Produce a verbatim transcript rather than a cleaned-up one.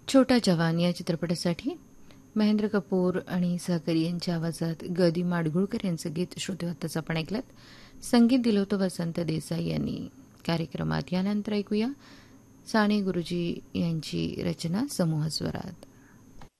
छोटा जवान या चित्रपटासाठी महेंद्र कपूर आणि सहकारी यांच्या आवाजात ग दी माडगुळकर यांचं गीत श्रोते आत्ताच आपण ऐकलं. संगीत दिलं होतं वसंत देसाई यांनी. कार्यक्रमात यानंतर ऐकूया साने गुरुजी यांची रचना समूह स्वरात.